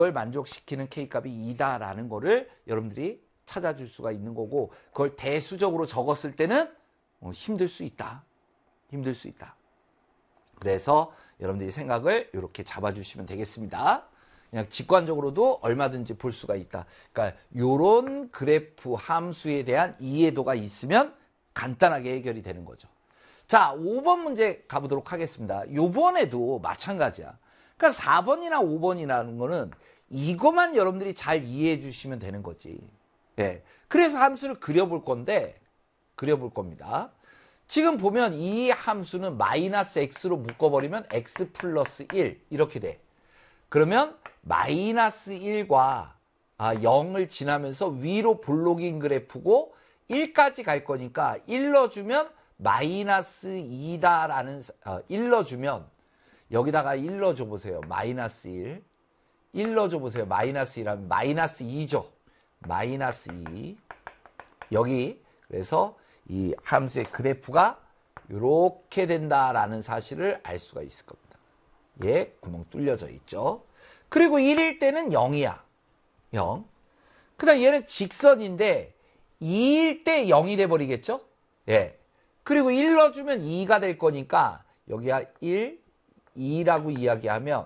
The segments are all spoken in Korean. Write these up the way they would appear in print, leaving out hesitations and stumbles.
그걸 만족시키는 K값이 2다라는 거를 여러분들이 찾아줄 수가 있는 거고, 그걸 대수적으로 적었을 때는 힘들 수 있다. 힘들 수 있다. 그래서 여러분들이 생각을 이렇게 잡아주시면 되겠습니다. 그냥 직관적으로도 얼마든지 볼 수가 있다. 그러니까 이런 그래프 함수에 대한 이해도가 있으면 간단하게 해결이 되는 거죠. 자, 5번 문제 가보도록 하겠습니다. 요번에도 마찬가지야. 그러니까 4번이나 5번이라는 거는 이것만 여러분들이 잘 이해해 주시면 되는 거지. 예. 그래서 함수를 그려볼 건데, 그려볼 겁니다. 지금 보면 이 함수는 마이너스 x로 묶어버리면 x 플러스 1 이렇게 돼. 그러면 마이너스 1과 0을 지나면서 위로 볼록인 그래프고 1까지 갈 거니까 1 넣어주면 마이너스 2다라는 1 넣어주면 여기다가 1 넣어줘 보세요. 마이너스 1 넣어줘 보세요. 마이너스 1하면 마이너스 2죠. 마이너스 2 여기 그래서 이 함수의 그래프가 이렇게 된다라는 사실을 알 수가 있을 겁니다. 예, 구멍 뚫려져 있죠. 그리고 1일 때는 0이야. 0. 그 다음 얘는 직선인데 2일 때 0이 돼버리겠죠? 예. 그리고 1 넣어주면 2가 될 거니까 여기가 1, 2라고 이야기하면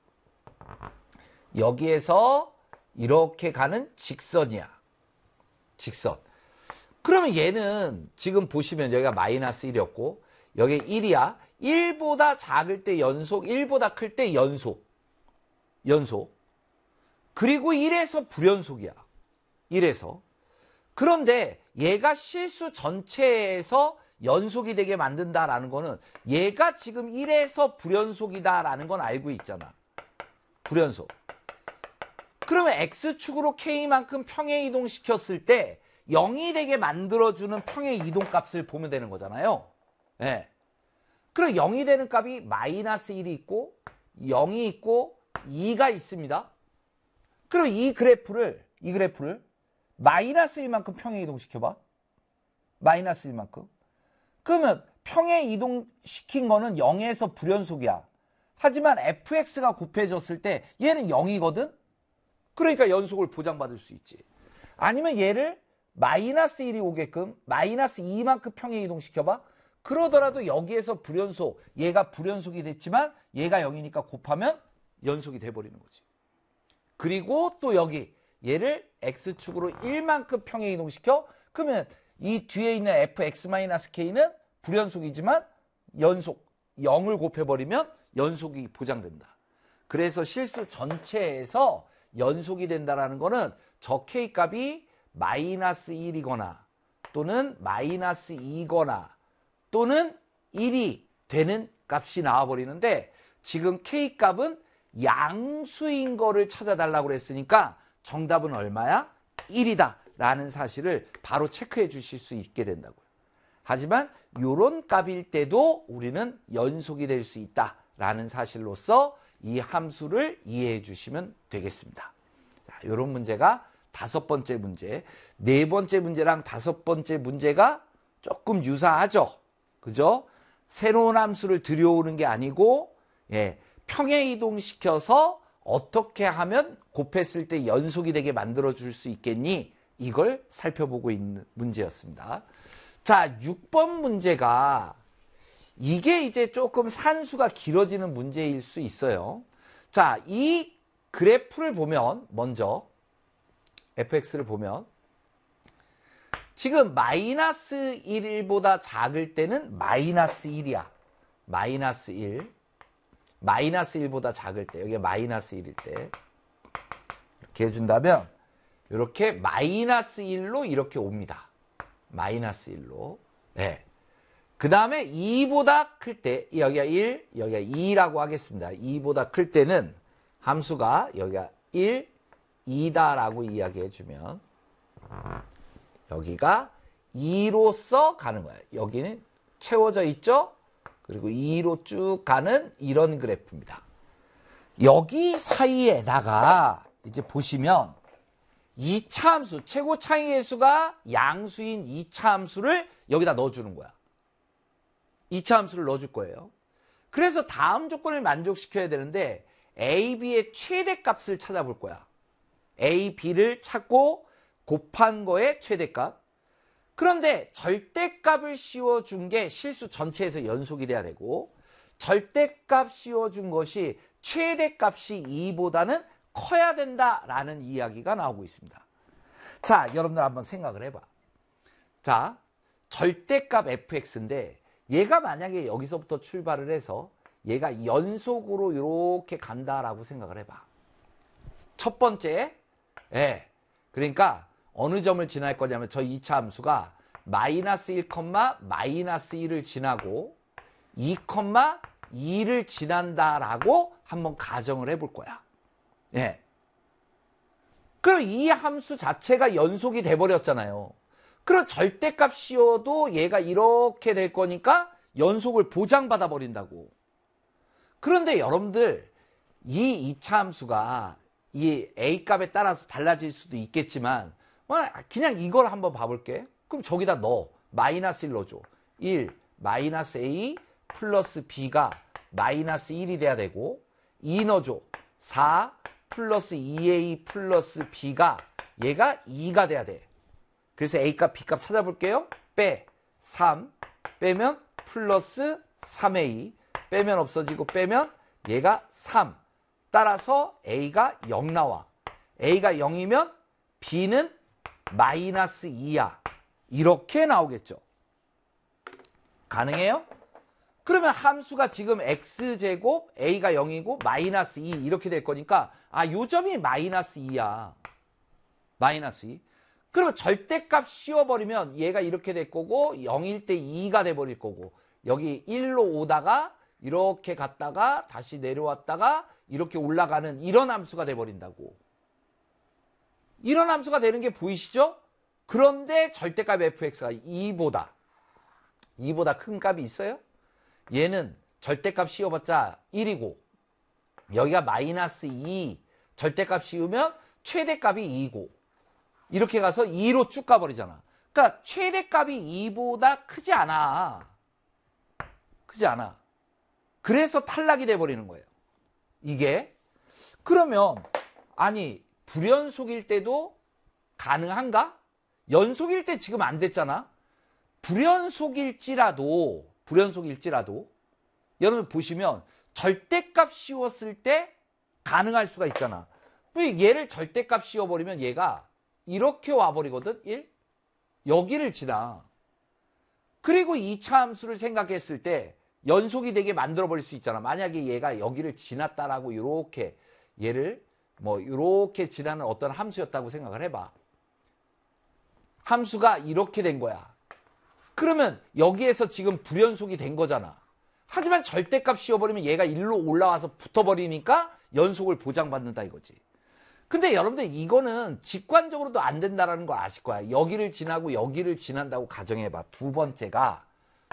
여기에서 이렇게 가는 직선이야. 직선. 그러면 얘는 지금 보시면 여기가 마이너스 1이었고 여기 1이야. 1보다 작을 때 연속, 1보다 클 때 연속. 그리고 1에서 불연속이야. 1에서. 그런데 얘가 실수 전체에서 연속이 되게 만든다라는 거는 얘가 지금 1에서 불연속이다라는 건 알고 있잖아. 불연속. 그러면 X축으로 K만큼 평행 이동시켰을 때 0이 되게 만들어주는 평행 이동값을 보면 되는 거잖아요. 예. 그럼 0이 되는 값이 마이너스 1이 있고 0이 있고 2가 있습니다. 그럼 이 그래프를 마이너스 1만큼 평행 이동시켜봐. 마이너스 1만큼. 그러면 평행 이동시킨 거는 0에서 불연속이야. 하지만 fx가 곱해졌을 때 얘는 0이거든? 그러니까 연속을 보장받을 수 있지. 아니면 얘를 마이너스 1이 오게끔 마이너스 2만큼 평행 이동시켜봐. 그러더라도 여기에서 불연속, 얘가 불연속이 됐지만 얘가 0이니까 곱하면 연속이 돼버리는 거지. 그리고 또 여기 얘를 x축으로 1만큼 평행 이동시켜. 그러면 이 뒤에 있는 fx-k는 불연속이지만 연속 0을 곱해버리면 연속이 보장된다. 그래서 실수 전체에서 연속이 된다는 거는 저 k값이 마이너스 1이거나 또는 마이너스 2거나 또는 1이 되는 값이 나와버리는데 지금 k값은 양수인 거를 찾아달라고 그랬으니까 정답은 얼마야? 1이다 라는 사실을 바로 체크해 주실 수 있게 된다고요. 하지만 이런 값일 때도 우리는 연속이 될 수 있다 라는 사실로서 이 함수를 이해해 주시면 되겠습니다. 자, 이런 문제가 5번째 문제. 4번째 문제랑 5번째 문제가 조금 유사하죠. 그죠? 새로운 함수를 들여오는 게 아니고 평행 이동시켜서 어떻게 하면 곱했을 때 연속이 되게 만들어 줄 수 있겠니? 이걸 살펴보고 있는 문제였습니다. 자, 6번 문제가 이게 이제 조금 산수가 길어지는 문제일 수 있어요. 자, 이 그래프를 보면 먼저 fx를 보면 지금 마이너스 1보다 작을 때는 마이너스 1이야. 마이너스 1. 마이너스 1보다 작을 때, 여기 마이너스 1일 때 이렇게 해준다면 이렇게 마이너스 1로 이렇게 옵니다. 마이너스 1로. 네. 그 다음에 2보다 클 때, 여기가 1, 여기가 2라고 하겠습니다. 2보다 클 때는 함수가 여기가 1, 2다라고 이야기해주면 여기가 2로서 가는 거예요. 여기는 채워져 있죠? 그리고 2로 쭉 가는 이런 그래프입니다. 여기 사이에다가 이제 보시면 2차 함수, 최고 차이의 수가 양수인 2차 함수를 여기다 넣어주는 거야. 2차 함수를 넣어줄 거예요. 그래서 다음 조건을 만족시켜야 되는데 A, B의 최대값을 찾아볼 거야. A, B를 찾고 곱한 거의 최대값. 그런데 절대값을 씌워준 게 실수 전체에서 연속이 돼야 되고 절대값 씌워준 것이 최대값이 2보다는 커야 된다라는 이야기가 나오고 있습니다. 자, 여러분들 한번 생각을 해봐. 자, 절대값 fx인데 얘가 만약에 여기서부터 출발을 해서 얘가 연속으로 이렇게 간다라고 생각을 해봐. 첫 번째, 그러니까 어느 점을 지날 거냐면 저 2차 함수가 마이너스 1, 마이너스 1을 지나고 2, 2를 지난다라고 한번 가정을 해볼 거야. 그럼 이 함수 자체가 연속이 돼버렸잖아요. 그럼 절대값 씌워도 얘가 이렇게 될 거니까 연속을 보장받아 버린다고. 그런데 여러분들 이 2차 함수가 이 A값에 따라서 달라질 수도 있겠지만 그냥 이걸 한번 봐볼게. 그럼 저기다 넣어. 마이너스 1 넣어줘. 1 마이너스 A 플러스 B가 마이너스 1이 돼야 되고 2 넣어줘. 4 플러스 2A 플러스 B가 얘가 2가 돼야 돼. 그래서 A값 B값 찾아볼게요. 빼 3 빼면 플러스 3A 빼면 없어지고 빼면 얘가 3. 따라서 A가 0 나와. A가 0이면 B는 마이너스 2야. 이렇게 나오겠죠. 가능해요? 그러면 함수가 지금 x제곱 A가 0이고 마이너스 2 이렇게 될 거니까 요 점이 마이너스 2야. 마이너스 2. 그러면 절대값 씌워버리면 얘가 이렇게 될 거고 0일 때 2가 돼버릴 거고 여기 1로 오다가 이렇게 갔다가 다시 내려왔다가 이렇게 올라가는 이런 함수가 돼버린다고. 이런 함수가 되는 게 보이시죠? 그런데 절대값 fx가 2보다 큰 값이 있어요? 얘는 절대값 씌워봤자 1이고 여기가 마이너스 2 절대값 씌우면 최대값이 2고 이렇게 가서 2로 쭉 가버리잖아. 그러니까 최대값이 2보다 크지 않아. 크지 않아. 그래서 탈락이 돼버리는 거예요. 이게. 그러면 아니 불연속일 때도 가능한가? 연속일 때 지금 안 됐잖아. 불연속일지라도 여러분 보시면 절대값 씌웠을 때 가능할 수가 있잖아. 얘를 절대값 씌워버리면 얘가 이렇게 와버리거든. 1. 여기를 지나. 그리고 2차 함수를 생각했을 때 연속이 되게 만들어버릴 수 있잖아. 만약에 얘가 여기를 지났다라고 이렇게 얘를 이렇게 지나는 어떤 함수였다고 생각을 해봐. 함수가 이렇게 된 거야. 그러면 여기에서 지금 불연속이 된 거잖아. 하지만 절대값 씌워버리면 얘가 1로 올라와서 붙어버리니까 연속을 보장받는다 이거지. 근데 여러분들 이거는 직관적으로도 안 된다는 걸 아실 거야. 여기를 지나고 여기를 지난다고 가정해봐. 두 번째가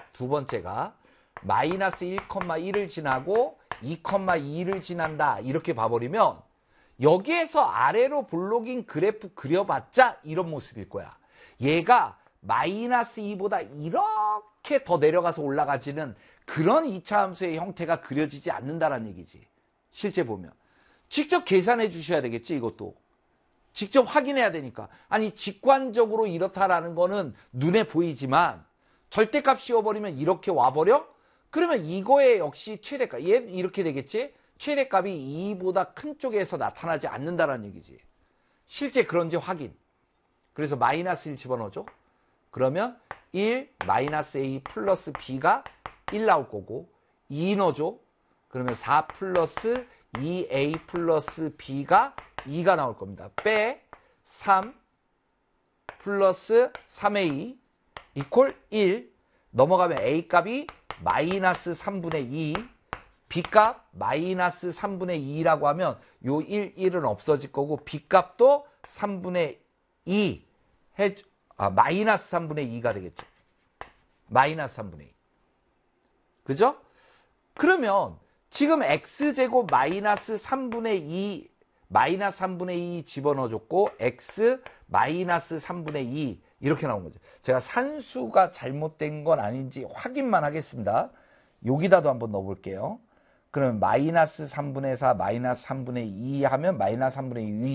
마이너스 1,1을 지나고 2,2를 지난다 이렇게 봐버리면 여기에서 아래로 볼록인 그래프 그려봤자 이런 모습일 거야. 얘가 마이너스 2보다 이렇게 더 내려가서 올라가지는 그런 2차 함수의 형태가 그려지지 않는다는 얘기지. 실제 보면. 직접 계산해 주셔야 되겠지, 이것도. 직접 확인해야 되니까. 아니, 직관적으로 이렇다라는 거는 눈에 보이지만 절대값 씌워버리면 이렇게 와버려? 그러면 이거에 역시 최대값, 얘 이렇게 되겠지? 최대값이 2보다 큰 쪽에서 나타나지 않는다는 얘기지. 실제 그런지 확인. 그래서 마이너스 1 집어넣어줘. 그러면 1 마이너스 A 플러스 B가 1 나올 거고 2 넣어줘. 그러면 4 플러스 2A 플러스 B가 2가 나올 겁니다. 빼 3 플러스 3A 이퀄 1 넘어가면 A값이 마이너스 3분의 2 B값 마이너스 3분의 2라고 하면 요 1은 없어질 거고 B값도 3분의 2 마이너스 3분의 2가 되겠죠. 마이너스 3분의 2. 그죠? 그러면 지금 x제곱 마이너스 3분의 2 마이너스 3분의 2 집어넣어줬고 x 마이너스 3분의 2 이렇게 나온 거죠. 제가 산수가 잘못된 건 아닌지 확인만 하겠습니다. 여기다도 한번 넣어볼게요. 그러면 마이너스 3분의 4, 마이너스 3분의 2 하면 마이너스 3분의 2